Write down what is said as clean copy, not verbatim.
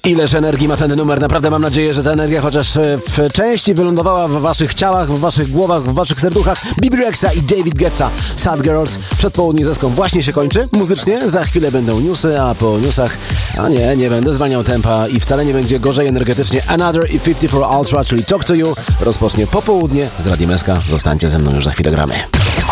Ileż energii ma ten numer. Naprawdę mam nadzieję, że ta energia chociaż w części wylądowała w waszych ciałach, w waszych głowach, w waszych serduchach. Bibi Rexa i David Guetta, Sad Girls. Przedpołudnie zeską właśnie się kończy muzycznie. Za chwilę będą newsy, a po newsach, nie będę zwalniał tempa i wcale nie będzie gorzej energetycznie. Another i 54 Ultra, czyli Talk to You, rozpocznie popołudnie z Radiem SK. Zostańcie ze mną, już za chwilę gramy.